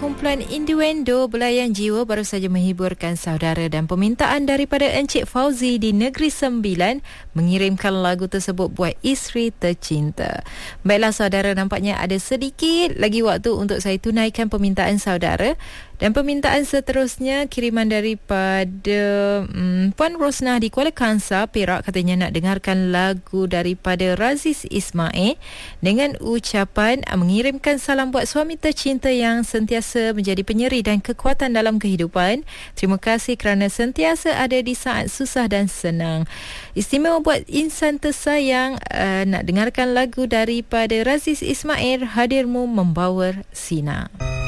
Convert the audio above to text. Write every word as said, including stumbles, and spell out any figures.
kumpulan Innuendo Belayan Jiwa baru saja menghiburkan saudara, dan permintaan daripada Encik Fauzi di Negeri Sembilan mengirimkan lagu tersebut buat isteri tercinta. Baiklah saudara, nampaknya ada sedikit lagi waktu untuk saya tunaikan permintaan saudara. Dan permintaan seterusnya kiriman daripada hmm, Puan Rosnah di Kuala Kangsar, Perak, katanya nak dengarkan lagu daripada Raziz Ismail dengan ucapan mengirimkan salam buat suami tercinta yang sentiasa menjadi penyeri dan kekuatan dalam kehidupan. Terima kasih kerana sentiasa ada di saat susah dan senang. Istimewa buat insan tersayang, uh, nak dengarkan lagu daripada Raziz Ismail, Hadirmu Membawa Sinar.